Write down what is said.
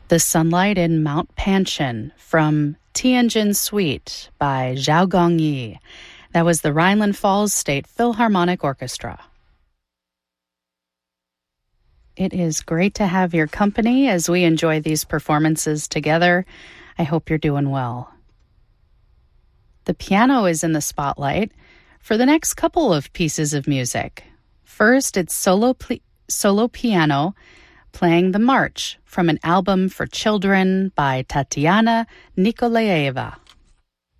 The Sunlight in Mount Panshin from Tianjin Suite by Zhao Gongyi. That was the Rhineland Falls State Philharmonic Orchestra. It is great to have your company as we enjoy these performances together. I hope you're doing well. The piano is in the spotlight for the next couple of pieces of music. First, it's solo piano playing the March from an album for children by Tatiana Nikolaeva.